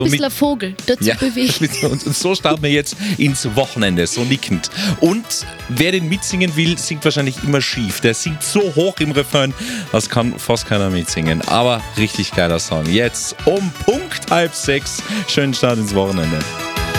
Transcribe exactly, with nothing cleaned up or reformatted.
Ein bisschen ein Vogel dazu Ja, bewegen. und, und so starten wir jetzt ins Wochenende, so nickend. Und wer den mitsingen will, singt wahrscheinlich immer schief. Der singt so hoch im Refrain, das kann fast keiner mitsingen. Aber richtig geiler Song. Jetzt um Punkt halb sechs. Schönen Start ins Wochenende.